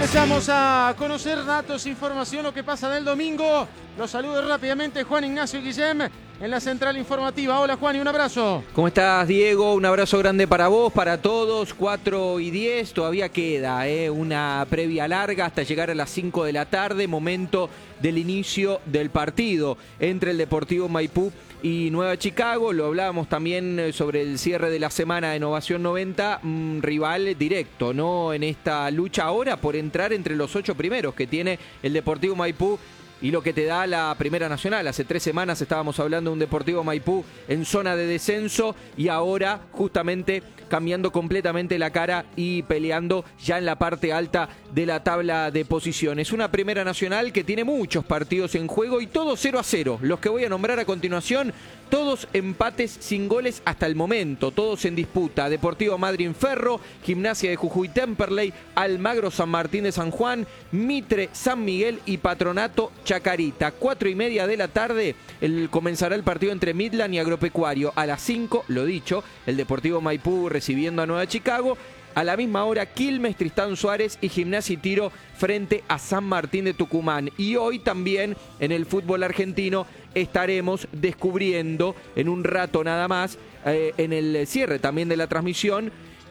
Empezamos a conocer datos, información, lo que pasa del domingo. Los saludo rápidamente, Juan Ignacio y Guillem, en la central informativa. Hola Juan y un abrazo. ¿Cómo estás, Diego? Un abrazo grande para vos, para todos. 4:10, todavía queda una previa larga hasta llegar a las 5 de la tarde, momento del inicio del partido entre el Deportivo Maipú y Nueva Chicago. Lo hablábamos también sobre el cierre de la semana de Innovación 90, rival directo, ¿no? En esta lucha ahora por entrar entre los 8 primeros que tiene el Deportivo Maipú y lo que te da la Primera Nacional. Hace 3 semanas estábamos hablando de un Deportivo Maipú en zona de descenso y ahora justamente cambiando completamente la cara y peleando ya en la parte alta de la tabla de posiciones. Una Primera Nacional que tiene muchos partidos en juego y todos 0-0. Los que voy a nombrar a continuación, todos empates sin goles hasta el momento, todos en disputa. Deportivo Madryn Ferro, Gimnasia de Jujuy Temperley, Almagro San Martín de San Juan, Mitre San Miguel y Patronato Chacarita. 4:30 de la tarde comenzará el partido entre Midland y Agropecuario. A las 5, lo dicho, el Deportivo Maipú recibiendo a Nueva Chicago. A la misma hora, Quilmes, Tristán Suárez y Gimnasia y Tiro frente a San Martín de Tucumán. Y hoy también en el fútbol argentino estaremos descubriendo en un rato nada más, en el cierre también de la transmisión,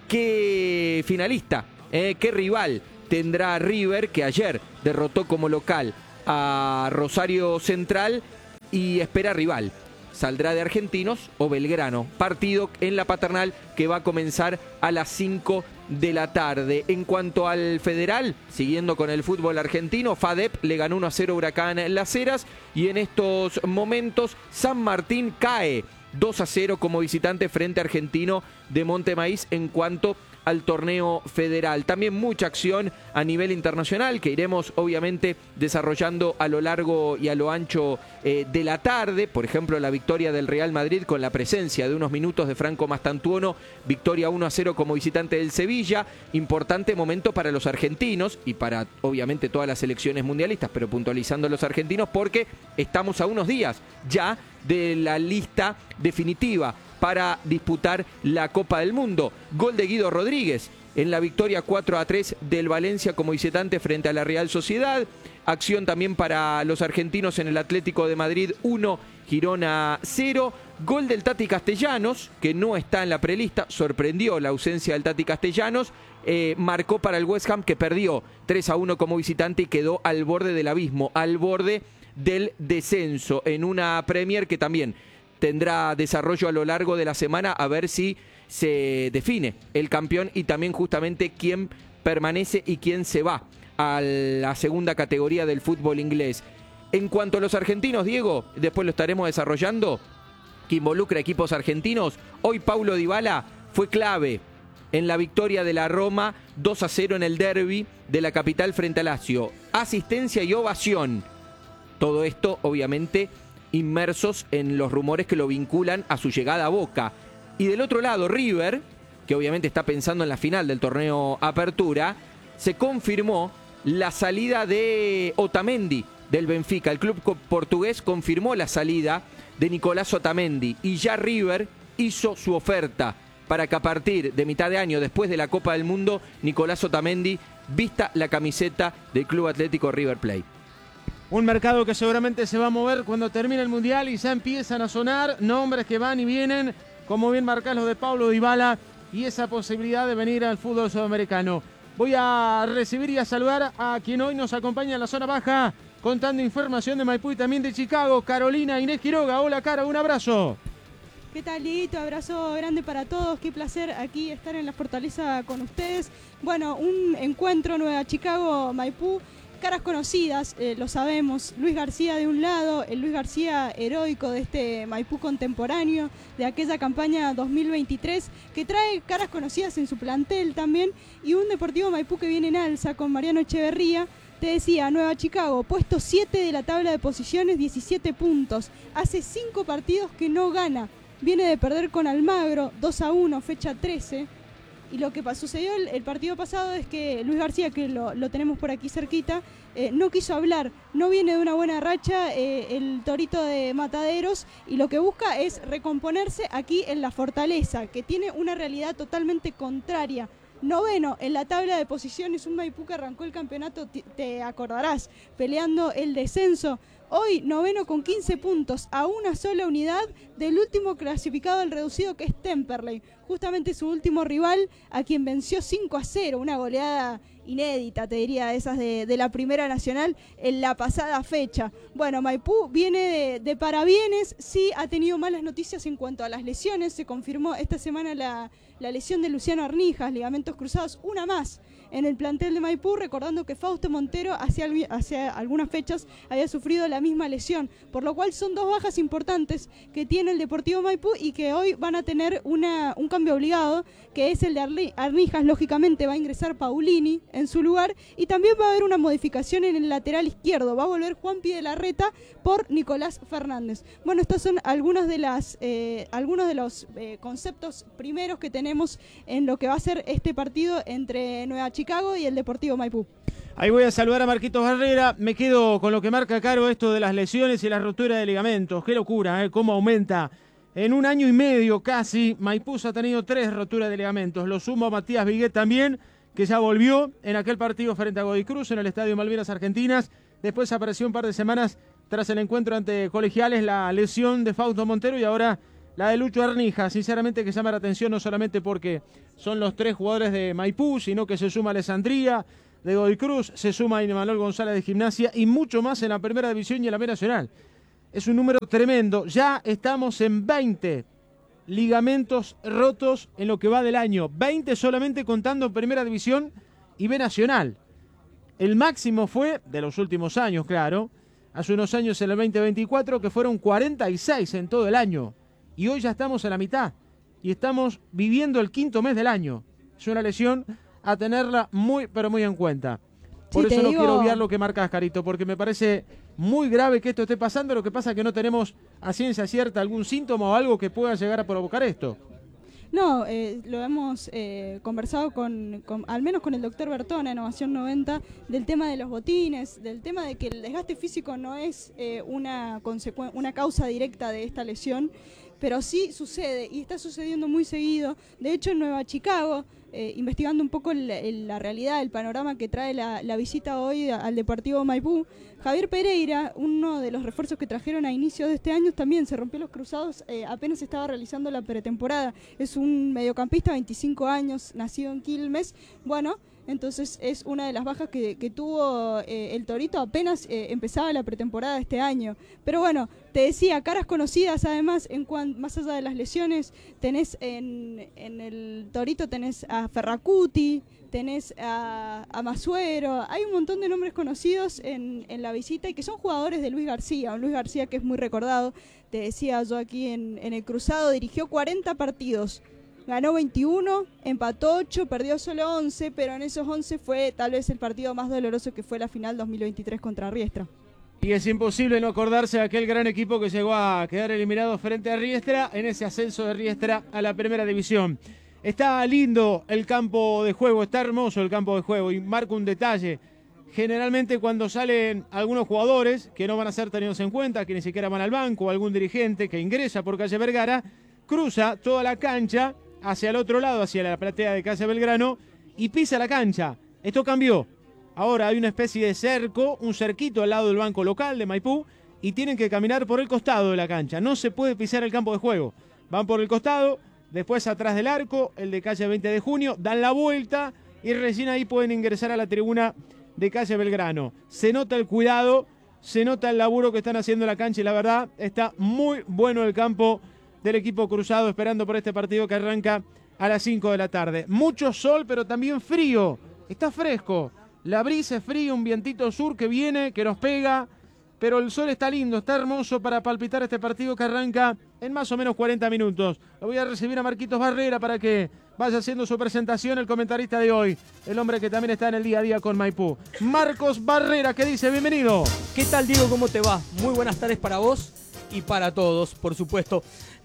qué finalista, qué rival tendrá River, que ayer derrotó como local a Rosario Central y espera rival. ¿Saldrá de Argentinos o Belgrano? Partido en la Paternal que va a comenzar a las 5 de la tarde. En cuanto al federal, siguiendo con el fútbol argentino, FADEP le ganó 1-0 a Huracán en Las Heras y en estos momentos San Martín cae 2-0 como visitante frente a Argentino de Montemaíz en cuanto al torneo federal. También mucha acción a nivel internacional que iremos obviamente desarrollando a lo largo y a lo ancho de la tarde. Por ejemplo, la victoria del Real Madrid con la presencia de unos minutos de Franco Mastantuono, victoria 1-0 como visitante del Sevilla. Importante momento para los argentinos y para obviamente todas las selecciones mundialistas, pero puntualizando a los argentinos porque estamos a unos días ya de la lista definitiva para disputar la Copa del Mundo. Gol de Guido Rodríguez en la victoria 4-3 del Valencia como visitante frente a la Real Sociedad. Acción también para los argentinos en el Atlético de Madrid 1, Girona 0. Gol del Tati Castellanos, que no está en la prelista, sorprendió la ausencia del Tati Castellanos. Marcó para el West Ham que perdió 3-1 como visitante y quedó al borde del abismo, al borde del descenso en una Premier que también tendrá desarrollo a lo largo de la semana a ver si se define el campeón y también justamente quién permanece y quién se va a la segunda categoría del fútbol inglés. En cuanto a los argentinos, Diego, después lo estaremos desarrollando, que involucra equipos argentinos. Hoy Paulo Dybala fue clave en la victoria de la Roma 2-0 en el derbi de la capital frente a Lazio. Asistencia y ovación. Todo esto, obviamente, inmersos en los rumores que lo vinculan a su llegada a Boca. Y del otro lado, River, que obviamente está pensando en la final del torneo Apertura, se confirmó la salida de Otamendi del Benfica. El club portugués confirmó la salida de Nicolás Otamendi y ya River hizo su oferta para que a partir de mitad de año, después de la Copa del Mundo, Nicolás Otamendi vista la camiseta del Club Atlético River Plate. Un mercado que seguramente se va a mover cuando termine el Mundial y ya empiezan a sonar nombres que van y vienen, como bien marcás los de Paulo Dybala y esa posibilidad de venir al fútbol sudamericano. Voy a recibir y a saludar a quien hoy nos acompaña en la zona baja, contando información de Maipú y también de Chicago, Carolina Inés Quiroga. Hola, Caro, un abrazo. ¿Qué tal, Lito? Abrazo grande para todos. Qué placer aquí estar en la Fortaleza con ustedes. Bueno, un encuentro Nueva Chicago-Maipú. Caras conocidas, lo sabemos, Luis García de un lado, el Luis García heroico de este Maipú contemporáneo, de aquella campaña 2023, que trae caras conocidas en su plantel también, y un Deportivo Maipú que viene en alza con Mariano Echeverría. Te decía, Nueva Chicago, puesto 7 de la tabla de posiciones, 17 puntos, hace 5 partidos que no gana, viene de perder con Almagro, 2-1, fecha 13, y lo que sucedió el partido pasado es que Luis García, que lo tenemos por aquí cerquita, no quiso hablar, no viene de una buena racha el Torito de Mataderos, y lo que busca es recomponerse aquí en la Fortaleza, que tiene una realidad totalmente contraria noveno en la tabla de posiciones, un Maipú que arrancó el campeonato, te acordarás, peleando el descenso. Hoy noveno con 15 puntos, a una sola unidad del último clasificado del reducido, que es Temperley, justamente su último rival, a quien venció 5-0, una goleada inédita, te diría, esas de la Primera Nacional en la pasada fecha. Bueno, Maipú viene de parabienes, sí ha tenido malas noticias en cuanto a las lesiones. Se confirmó esta semana la lesión de Luciano Arnijas, ligamentos cruzados, una más en el plantel de Maipú, recordando que Fausto Montero hace algunas fechas había sufrido la misma lesión, por lo cual son dos bajas importantes que tiene el Deportivo Maipú y que hoy van a tener un cambio obligado, que es el de Arnijas. Lógicamente va a ingresar Paulini en su lugar, y también va a haber una modificación en el lateral izquierdo, va a volver Juanpi de la Reta por Nicolás Fernández. Bueno, estos son algunos de los conceptos primeros que tenemos en lo que va a ser este partido entre Nueva Chicago y el Deportivo Maipú. Ahí voy a saludar a Marquitos Barrera. Me quedo con lo que marca Caro, esto de las lesiones y la rotura de ligamentos. Qué locura, cómo aumenta. En un año y medio casi, Maipú ha tenido 3 roturas de ligamentos. Lo sumo a Matías Viguet también, que ya volvió en aquel partido frente a Godoy Cruz en el Estadio Malvinas Argentinas. Después apareció un par de semanas tras el encuentro ante Colegiales la lesión de Fausto Montero, y ahora la de Lucho Arnijas. Sinceramente que llama la atención, no solamente porque son los 3 jugadores de Maipú, sino que se suma Alessandría de Godoy Cruz, se suma Manuel González de Gimnasia y mucho más en la Primera División y en la B Nacional. Es un número tremendo. Ya estamos en 20 ligamentos rotos en lo que va del año. 20 solamente contando Primera División y B Nacional. El máximo fue de los últimos años, claro. Hace unos años, en el 2024, que fueron 46 en todo el año. Y hoy ya estamos en la mitad. Y estamos viviendo el 5.º mes del año. Es una lesión a tenerla muy, pero muy en cuenta. Por eso no quiero obviar lo que marcas, Carito, porque me parece muy grave que esto esté pasando. Lo que pasa es que no tenemos a ciencia cierta algún síntoma o algo que pueda llegar a provocar esto. No, lo hemos conversado al menos con el doctor Bertona en Ovación 90, del tema de los botines, del tema de que el desgaste físico no es una causa directa de esta lesión, pero sí sucede y está sucediendo muy seguido. De hecho, en Nueva Chicago, investigando un poco la realidad, el panorama que trae la visita hoy al Deportivo Maipú, Javier Pereira, uno de los refuerzos que trajeron a inicios de este año, también se rompió los cruzados, apenas estaba realizando la pretemporada. Es un mediocampista, 25 años, nacido en Quilmes. Bueno, entonces es una de las bajas que tuvo el Torito apenas empezaba la pretemporada de este año. Pero bueno, te decía, caras conocidas además, más allá de las lesiones, tenés en el Torito tenés a Ferracuti, tenés a Masuero, hay un montón de nombres conocidos en la visita y que son jugadores de Luis García, un Luis García que es muy recordado. Te decía yo aquí en el Cruzado, dirigió 40 partidos. Ganó 21, empató 8, perdió solo 11, pero en esos 11 fue tal vez el partido más doloroso, que fue la final 2023 contra Riestra. Y es imposible no acordarse de aquel gran equipo que llegó a quedar eliminado frente a Riestra en ese ascenso de Riestra a la Primera División. Está lindo el campo de juego, está hermoso el campo de juego, y marco un detalle. Generalmente cuando salen algunos jugadores que no van a ser tenidos en cuenta, que ni siquiera van al banco, o algún dirigente que ingresa por calle Vergara, cruza toda la cancha hacia el otro lado, hacia la platea de calle Belgrano, y pisa la cancha. Esto cambió. Ahora hay una especie de cerco, un cerquito al lado del banco local de Maipú, y tienen que caminar por el costado de la cancha. No se puede pisar el campo de juego. Van por el costado, después atrás del arco, el de calle 20 de junio, dan la vuelta y recién ahí pueden ingresar a la tribuna de calle Belgrano. Se nota el cuidado, se nota el laburo que están haciendo en la cancha, y la verdad está muy bueno el campo del equipo cruzado, esperando por este partido que arranca a las 5 de la tarde. Mucho sol, pero también frío. Está fresco. La brisa es fría, un vientito sur que viene, que nos pega, pero el sol está lindo, está hermoso para palpitar este partido que arranca en más o menos 40 minutos. Lo voy a recibir a Marquitos Barrera para que vaya haciendo su presentación, el comentarista de hoy, el hombre que también está en el día a día con Maipú. Marcos Barrera, ¿qué dice? Bienvenido. ¿Qué tal, Diego? ¿Cómo te va? Muy buenas tardes para vos y para todos, por supuesto.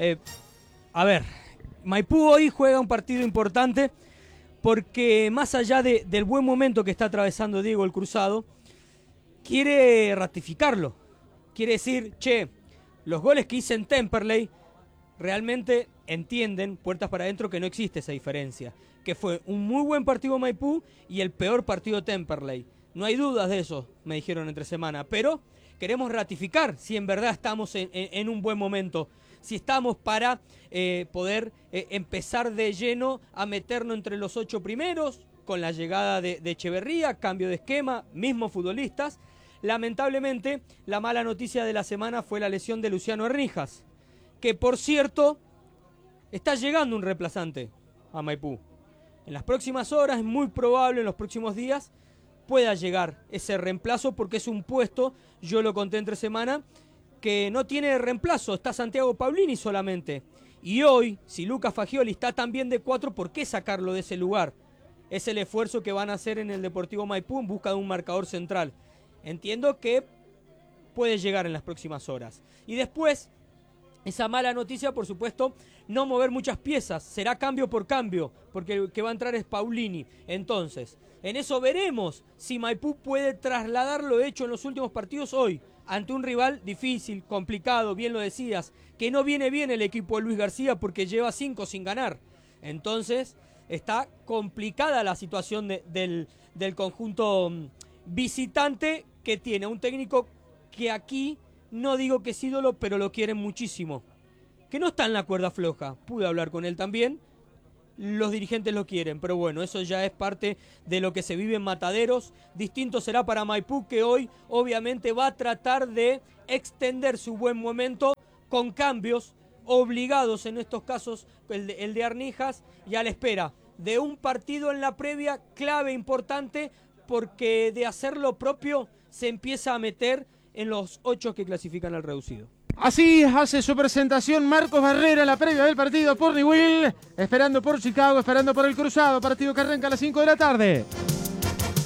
A ver, Maipú hoy juega un partido importante porque más allá del buen momento que está atravesando Diego el Cruzado, quiere ratificarlo. Quiere decir, che, los goles que hice en Temperley realmente entienden, puertas para adentro, que no existe esa diferencia. que fue un muy buen partido Maipú y el peor partido Temperley. No hay dudas de eso, me dijeron entre semana, pero queremos ratificar si en verdad estamos en un buen momento, si estamos para poder empezar de lleno a meternos entre los 8 primeros, con la llegada de Echeverría, cambio de esquema, mismos futbolistas. Lamentablemente, la mala noticia de la semana fue la lesión de Luciano Errijas, que por cierto, está llegando un reemplazante a Maipú. En las próximas horas, es muy probable en los próximos días, pueda llegar ese reemplazo porque es un puesto, yo lo conté entre semana, que no tiene reemplazo, está Santiago Paulini solamente. Y hoy, si Lucas Fagioli está también de 4, ¿por qué sacarlo de ese lugar? Es el esfuerzo que van a hacer en el Deportivo Maipú en busca de un marcador central. Entiendo que puede llegar en las próximas horas. Y después, esa mala noticia, por supuesto, no mover muchas piezas, será cambio por cambio, porque el que va a entrar es Paulini. Entonces, en eso veremos si Maipú puede trasladar lo hecho en los últimos partidos hoy, ante un rival difícil, complicado, bien lo decías, que no viene bien el equipo de Luis García porque lleva 5 sin ganar. Entonces, está complicada la situación del conjunto visitante, que tiene un técnico que aquí, no digo que es ídolo, pero lo quieren muchísimo. Que no está en la cuerda floja. Pude hablar con él también. Los dirigentes lo quieren, pero bueno, eso ya es parte de lo que se vive en Mataderos. Distinto será para Maipú, que hoy obviamente va a tratar de extender su buen momento con cambios obligados, en estos casos el de Arnijas, y a la espera de un partido en la previa clave, importante, porque de hacer lo propio se empieza a meter en los 8 que clasifican al reducido. Así hace su presentación Marcos Barrera en la previa del partido por Newell, esperando por Chicago, esperando por el cruzado, partido que arranca a las 5 de la tarde.